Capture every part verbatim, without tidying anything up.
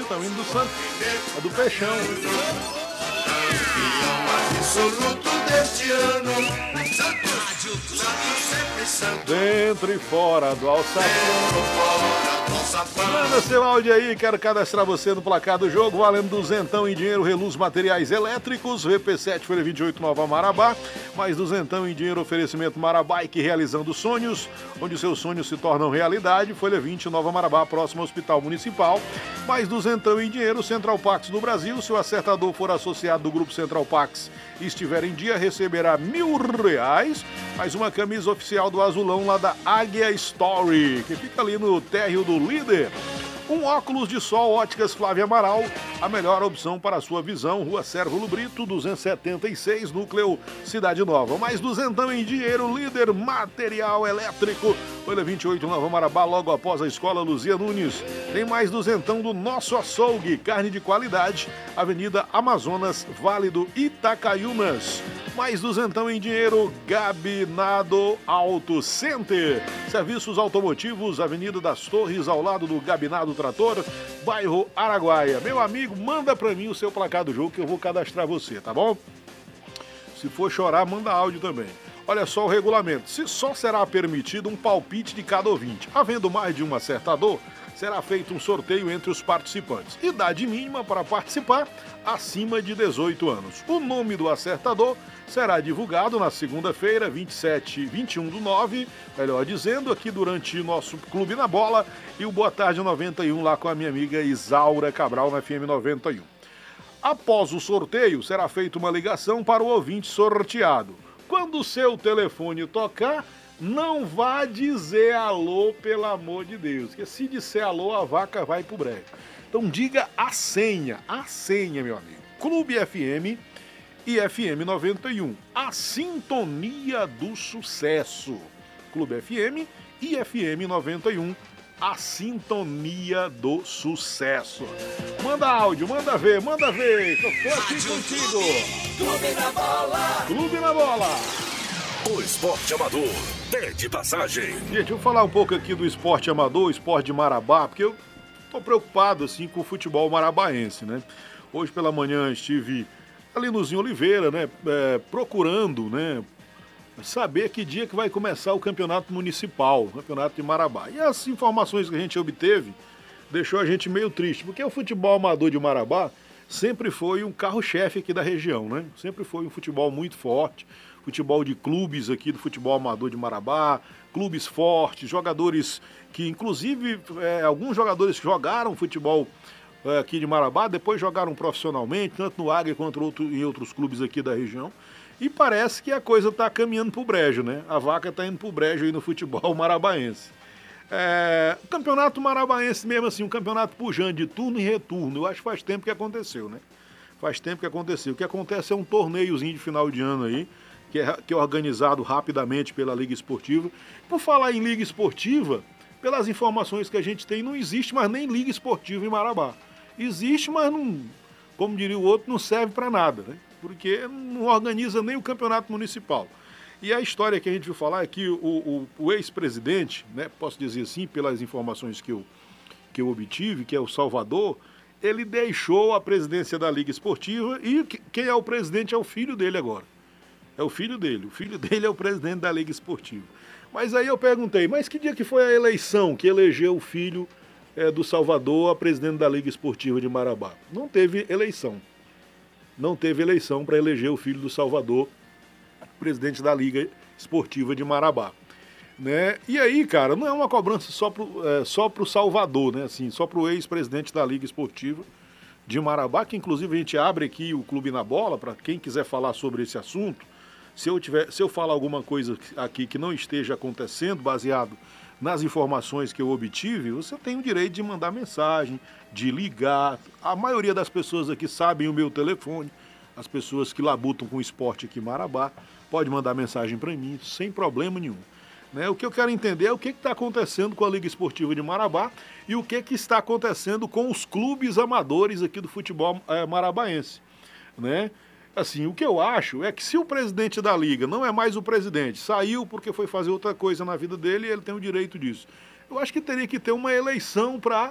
Santão, hino do Santo, é do Peixão. Absoluto deste ano. Dentro e fora do alçapão. Manda seu áudio aí, quero cadastrar você no placar do jogo, valendo duzentão em dinheiro, Reluz Materiais Elétricos, V P sete, Folha vinte e oito, Nova Marabá, mais duzentão em dinheiro, oferecimento Marabike, realizando sonhos, onde seus sonhos se tornam realidade, Folha vinte, Nova Marabá, próximo ao Hospital Municipal, mais duzentão em dinheiro, Central Pax do Brasil, se o acertador for associado do Grupo Central Pax e estiver em dia, receberá mil reais, mais uma camisa oficial do Azulão lá da Águia Story, que fica ali no térreo do Líder. Um óculos de sol Óticas Flávia Amaral, a melhor opção para a sua visão, Rua Sérvulo Brito, duzentos e setenta e seis, Núcleo Cidade Nova. Mais duzentão em dinheiro, Líder Material Elétrico, Folha vinte e oito, Nova Marabá, logo após a Escola Luzia Nunes. Tem mais duzentão do Nosso Açougue, carne de qualidade, Avenida Amazonas, Vale do Itacaiunas. Mais duzentão em dinheiro, Gabinado Auto Center. Serviços automotivos, Avenida das Torres, ao lado do Gabinado Trator, bairro Araguaia. Meu amigo, manda pra mim o seu placar do jogo que eu vou cadastrar você, tá bom? Se for chorar, manda áudio também. Olha só o regulamento. Se só será permitido um palpite de cada ouvinte. Havendo mais de um acertador, será feito um sorteio entre os participantes. Idade mínima para participar, acima de dezoito anos. O nome do acertador será divulgado na segunda-feira, vinte e sete, vinte e um do nove, melhor dizendo, aqui durante o nosso Clube na Bola e o Boa Tarde noventa e um lá com a minha amiga Isaura Cabral na F M noventa e um. Após o sorteio, será feita uma ligação para o ouvinte sorteado. Quando o seu telefone tocar, não vá dizer alô, pelo amor de Deus, porque se disser alô, a vaca vai pro brejo. Então diga a senha, a senha, meu amigo. Clube F M e F M noventa e um, a sintonia do sucesso. Clube F M e F M noventa e um, a sintonia do sucesso. Manda áudio, manda ver, manda ver, eu tô aqui contigo. Clube na Bola. Clube na Bola. O esporte amador pede passagem. Gente, eu vou falar um pouco aqui do esporte amador, o esporte de Marabá, porque eu tô preocupado assim com o futebol marabaense, né? Hoje pela manhã estive ali no Zinho Oliveira, né, é, procurando, né, saber que dia que vai começar o campeonato municipal, o campeonato de Marabá. E as informações que a gente obteve deixou a gente meio triste, porque o futebol amador de Marabá sempre foi um carro-chefe aqui da região, né? Sempre foi um futebol muito forte, futebol de clubes aqui do futebol amador de Marabá, clubes fortes, jogadores que, inclusive, é, alguns jogadores que jogaram futebol é, aqui de Marabá, depois jogaram profissionalmente, tanto no Águia quanto outro, em outros clubes aqui da região. E parece que a coisa está caminhando para o brejo, né? A vaca está indo para o brejo aí no futebol marabaense. É, o campeonato marabaense mesmo assim, um campeonato pujante de turno e retorno, eu acho que faz tempo que aconteceu, né? Faz tempo que aconteceu. O que acontece é um torneiozinho de final de ano aí, que é, que é organizado rapidamente pela Liga Esportiva. Por falar em Liga Esportiva, pelas informações que a gente tem, não existe mais nem Liga Esportiva em Marabá. Existe, mas não, como diria o outro, não serve para nada, né? Porque não organiza nem o campeonato municipal. E a história que a gente viu falar é que o, o, o ex-presidente, né, posso dizer assim, pelas informações que eu, que eu obtive, que é o Salvador, ele deixou a presidência da Liga Esportiva e quem é o presidente é o filho dele agora. É o filho dele. O filho dele é o presidente da Liga Esportiva. Mas aí eu perguntei, mas que dia que foi a eleição que elegeu o filho é, do Salvador a presidente da Liga Esportiva de Marabá? Não teve eleição. Não teve eleição para eleger o filho do Salvador presidente da Liga Esportiva de Marabá. Né? E aí, cara, não é uma cobrança só pro, é, só pro Salvador, né? Assim, só pro ex-presidente da Liga Esportiva de Marabá, que inclusive a gente abre aqui o Clube na Bola, para quem quiser falar sobre esse assunto. Se eu, tiver, se eu falar alguma coisa aqui que não esteja acontecendo, baseado nas informações que eu obtive, você tem o direito de mandar mensagem, de ligar. A maioria das pessoas aqui sabem o meu telefone, as pessoas que labutam com esporte aqui em Marabá, pode mandar mensagem para mim, sem problema nenhum. Né? O que eu quero entender é o que está acontecendo com a Liga Esportiva de Marabá e o que, que está acontecendo com os clubes amadores aqui do futebol é, marabaense. Né? Assim, o que eu acho é que se o presidente da Liga não é mais o presidente, saiu porque foi fazer outra coisa na vida dele e ele tem o direito disso. Eu acho que teria que ter uma eleição para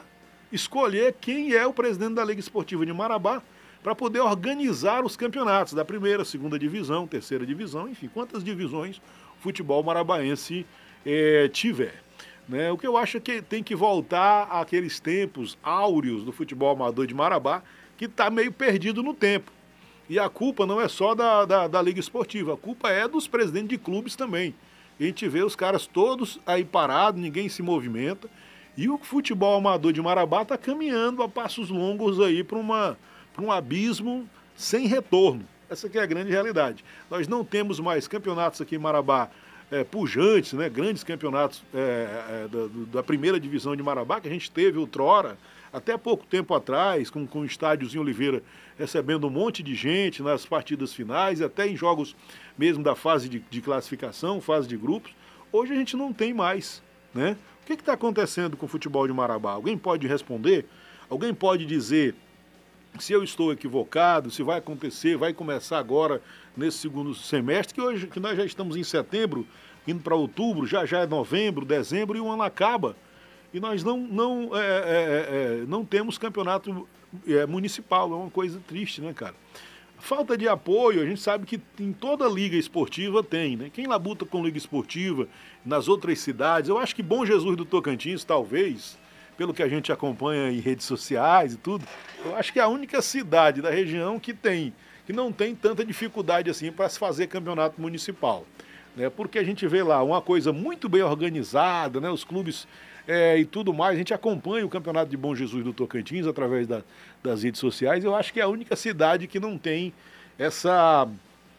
escolher quem é o presidente da Liga Esportiva de Marabá para poder organizar os campeonatos da primeira, segunda divisão, terceira divisão, enfim, quantas divisões o futebol marabaense é, tiver. Né? O que eu acho é que tem que voltar àqueles tempos áureos do futebol amador de Marabá, que está meio perdido no tempo. E a culpa não é só da, da, da Liga Esportiva, a culpa é dos presidentes de clubes também. A gente vê os caras todos aí parados, ninguém se movimenta, e o futebol amador de Marabá está caminhando a passos longos aí para uma, para um abismo sem retorno. Essa que é a grande realidade. Nós não temos mais campeonatos aqui em Marabá é, pujantes, né? Grandes campeonatos é, é, da, da primeira divisão de Marabá, que a gente teve outrora, até pouco tempo atrás, com, com o estádiozinho Oliveira recebendo um monte de gente nas partidas finais, até em jogos mesmo da fase de, de classificação, fase de grupos. Hoje a gente não tem mais, né? O que está acontecendo com o futebol de Marabá? Alguém pode responder? Alguém pode dizer se eu estou equivocado, se vai acontecer, vai começar agora nesse segundo semestre, que hoje que nós já estamos em setembro, indo para outubro, já já é novembro, dezembro e o ano acaba. E nós não, não, é, é, é, não temos campeonato é, municipal, é uma coisa triste, né, cara? Falta de apoio, a gente sabe que em toda liga esportiva tem, né? Quem labuta com liga esportiva nas outras cidades, eu acho que Bom Jesus do Tocantins, talvez, pelo que a gente acompanha em redes sociais e tudo, eu acho que é a única cidade da região que tem, que não tem tanta dificuldade assim para se fazer campeonato municipal, né? Porque a gente vê lá uma coisa muito bem organizada, né? Os clubes é, e tudo mais, a gente acompanha o campeonato de Bom Jesus do Tocantins através da, das redes sociais. Eu acho que é a única cidade que não tem essa,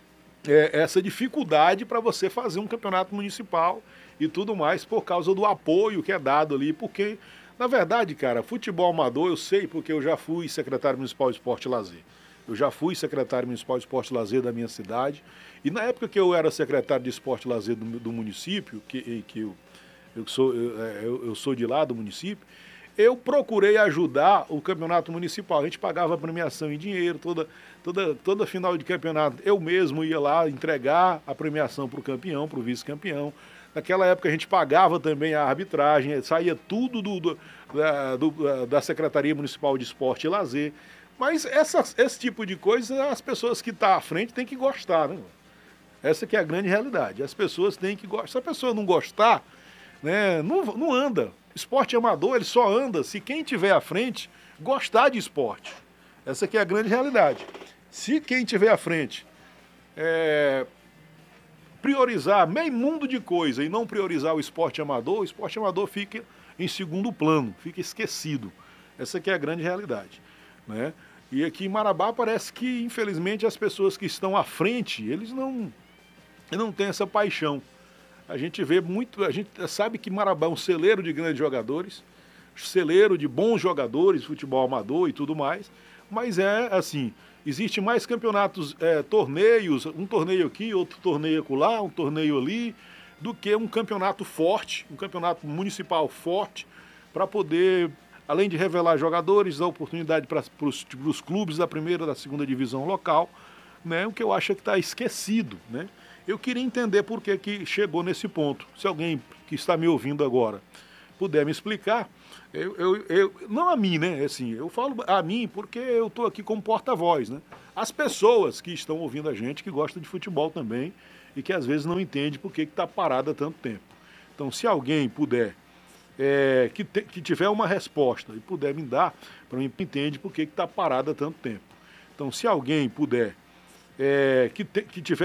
é, essa dificuldade para você fazer um campeonato municipal e tudo mais por causa do apoio que é dado ali, porque na verdade, cara, futebol amador eu sei porque eu já fui secretário municipal de Esporte e Lazer. Eu já fui secretário municipal de Esporte e Lazer da minha cidade. E na época que eu era secretário de Esporte e Lazer do, do município, que, que eu, eu, sou, eu, eu sou de lá do município, eu procurei ajudar o campeonato municipal. A gente pagava premiação em dinheiro, toda, toda, toda final de campeonato eu mesmo ia lá entregar a premiação para o campeão, para o vice-campeão. Naquela época a gente pagava também a arbitragem, saía tudo do, do, da, do, da Secretaria Municipal de Esporte e Lazer. Mas essa, esse tipo de coisa, as pessoas que estão à frente têm que gostar, né? Essa que é a grande realidade. As pessoas têm que gostar. Se a pessoa não gostar, né, não, não anda. Esporte amador, ele só anda se quem estiver à frente gostar de esporte. Essa que é a grande realidade. Se quem estiver à frente é, priorizar meio mundo de coisa e não priorizar o esporte amador, o esporte amador fica em segundo plano, fica esquecido. Essa que é a grande realidade, né? E aqui em Marabá parece que, infelizmente, as pessoas que estão à frente, eles não, não têm essa paixão. A gente vê muito, a gente sabe que Marabá é um celeiro de grandes jogadores, celeiro de bons jogadores, futebol amador e tudo mais, mas é assim, existe mais campeonatos, é, torneios, um torneio aqui, outro torneio acolá, um torneio ali, do que um campeonato forte, um campeonato municipal forte, para poder, além de revelar jogadores, dar oportunidade para os clubes da primeira e da segunda divisão local, né, o que eu acho é que está esquecido, né? Eu queria entender por que, que chegou nesse ponto. Se alguém que está me ouvindo agora puder me explicar, eu, eu, eu, não a mim, né? Assim, eu falo a mim porque eu estou aqui como porta-voz, né? As pessoas que estão ouvindo a gente, que gostam de futebol também e que às vezes não entendem por que está parada há tanto tempo. Então, se alguém puder, é, que, te, que tiver uma resposta e puder me dar, para mim entende por que está parada há tanto tempo. Então, se alguém puder, é, que, te, que tiver